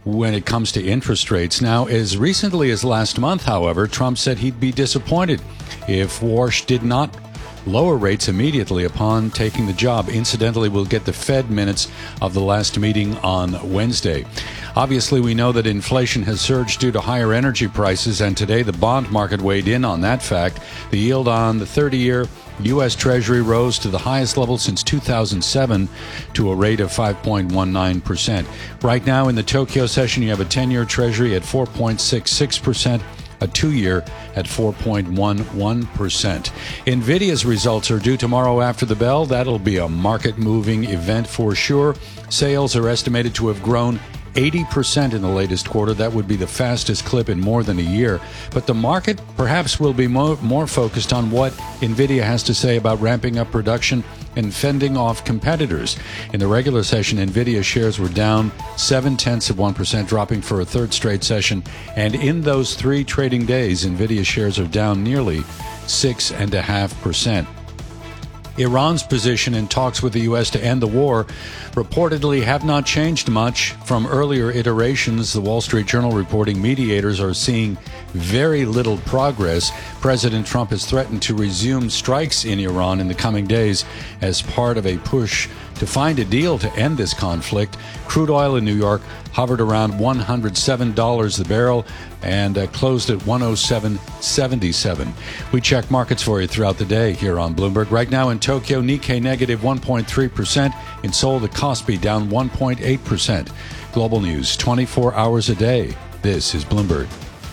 when it comes to interest rates. Now, as recently as last month, however, Trump said he'd be disappointed if Warsh did not lower rates immediately upon taking the job. Incidentally, we'll get the Fed minutes of the last meeting on Wednesday. Obviously, we know that inflation has surged due to higher energy prices, and today the bond market weighed in on that fact. The yield on the 30-year U.S. Treasury rose to the highest level since 2007 to a rate of 5.19%. Right now in the Tokyo session, you have a 10-year Treasury at 4.66%, a 2-year at 4.11%. NVIDIA's results are due tomorrow after the bell. That'll be a market-moving event for sure. Sales are estimated to have grown 80% in the latest quarter. That would be the fastest clip in more than a year. But the market perhaps will be more focused on what NVIDIA has to say about ramping up production and fending off competitors. In the regular session, NVIDIA shares were down 0.7%, dropping for a third straight session. And in those 3 trading days, NVIDIA shares are down nearly 6.5%. Iran's position in talks with the U.S. to end the war reportedly have not changed much from earlier iterations. The Wall Street Journal reporting mediators are seeing very little progress. President Trump has threatened to resume strikes in Iran in the coming days as part of a push to find a deal to end this conflict. Crude oil in New York hovered around $107 the barrel and closed at 107.77. We check markets for you throughout the day here on Bloomberg. Right now in Tokyo, Nikkei negative 1.3%. In Seoul, the Kospi down 1.8%. Global news 24 hours a day. This is Bloomberg.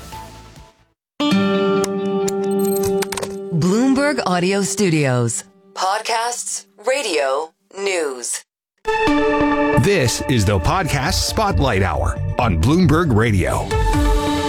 Bloomberg Audio Studios. Podcasts, radio, news. This is the Podcast Spotlight Hour on Bloomberg Radio.